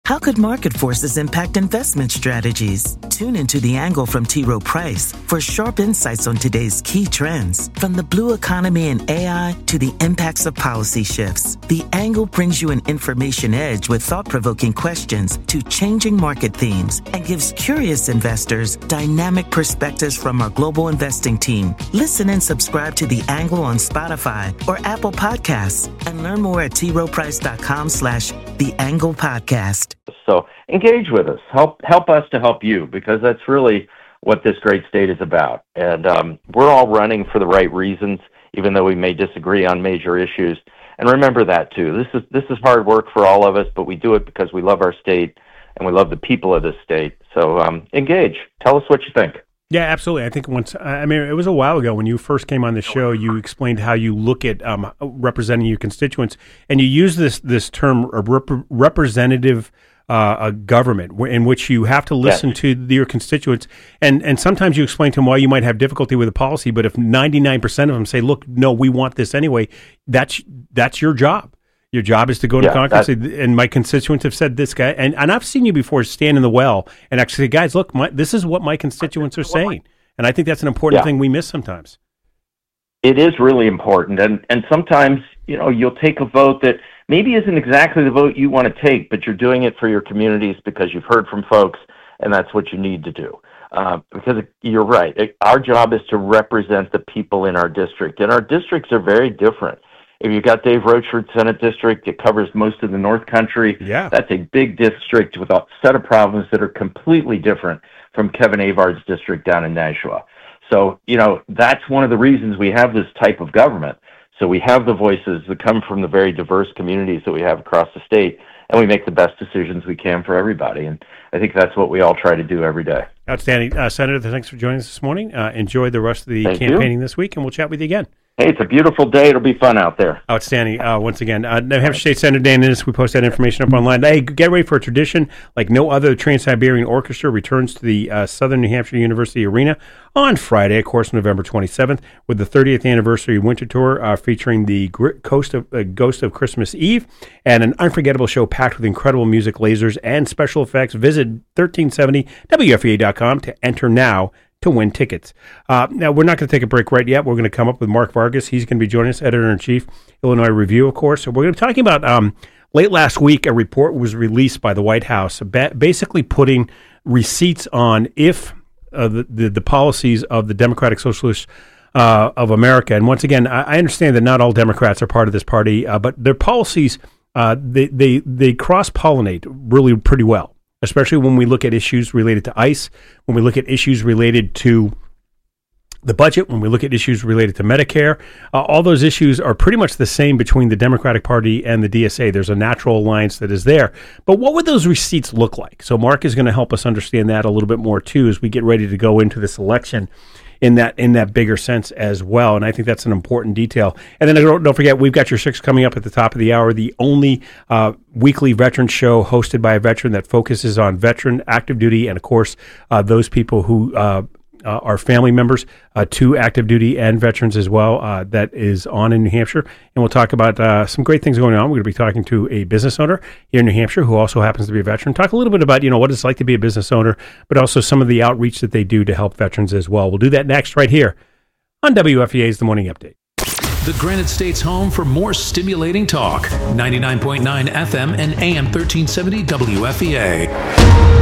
How could market forces impact investment strategies? Tune into The Angle from T. Rowe Price for sharp insights on today's key trends, from the blue economy and AI to the impacts of policy shifts. The Angle brings you an information edge with thought-provoking questions to changing market themes and gives curious investors dynamic perspectives from our global investing team. Listen and subscribe to The Angle on Spotify or Apple Podcasts and learn more at troweprice.com/The Angle Podcast. So engage with us. Help us to help you, because that's really what this great state is about. And we're all running for the right reasons, even though we may disagree on major issues. And remember that too. This is hard work for all of us, but we do it because we love our state and we love the people of this state. So engage. Tell us what you think. Yeah, absolutely. I think it was a while ago when you first came on the show, you explained how you look at representing your constituents, and you use this term, representative government, in which you have to listen to your constituents, and sometimes you explain to them why you might have difficulty with a policy, but if 99% of them say, look, no, we want this anyway, that's your job. Your job is to go to Congress, and my constituents have said this guy, and I've seen you before stand in the well and actually say, guys, look, this is what my constituents are saying. And I think that's an important thing we miss sometimes. It is really important, and sometimes, you'll take a vote that maybe isn't exactly the vote you want to take, but you're doing it for your communities because you've heard from folks, and that's what you need to do. Because you're right, our job is to represent the people in our district, and our districts are very different. If you've got Dave Rochford's Senate district, it covers most of the North Country. Yeah. That's a big district with a set of problems that are completely different from Kevin Avard's district down in Nashua. So, that's one of the reasons we have this type of government. So we have the voices that come from the very diverse communities that we have across the state, and we make the best decisions we can for everybody. And I think that's what we all try to do every day. Outstanding. Senator, thanks for joining us this morning. Enjoy the rest of the campaigning this week, and we'll chat with you again. Hey, it's a beautiful day. It'll be fun out there. Outstanding. Once again, New Hampshire State Senator Dan Innes, we post that information up online. Hey, get ready for a tradition like no other. Trans-Siberian Orchestra returns to the Southern New Hampshire University Arena on Friday, of course, November 27th, with the 30th anniversary winter tour featuring the Ghost of Christmas Eve and an unforgettable show packed with incredible music, lasers, and special effects. Visit 1370WFEA.com to enter now to win tickets. Now, we're not going to take a break right yet. We're going to come up with Mark Vargas. He's going to be joining us, Editor-in-Chief, Illinois Review, of course. So we're going to be talking about, late last week, a report was released by the White House, basically putting receipts on if the policies of the Democratic Socialists of America. And once again, I understand that not all Democrats are part of this party, but their policies, they cross-pollinate really pretty well, especially when we look at issues related to ICE, when we look at issues related to the budget, when we look at issues related to Medicare. All those issues are pretty much the same between the Democratic Party and the DSA. There's a natural alliance that is there. But what would those receipts look like? So Mark is going to help us understand that a little bit more, too, as we get ready to go into this election in that bigger sense as well. And I think that's an important detail. And then don't forget, we've got your six coming up at the top of the hour, the only weekly veteran show hosted by a veteran that focuses on veteran, active duty, and, of course, those people who are family members to active duty and veterans as well. That is on in New Hampshire. And we'll talk about some great things going on. We're going to be talking to a business owner here in New Hampshire who also happens to be a veteran. Talk a little bit about, what it's like to be a business owner, but also some of the outreach that they do to help veterans as well. We'll do that next right here on WFEA's The Morning Update. The Granite State's home for more stimulating talk. 99.9 FM and AM 1370 WFEA.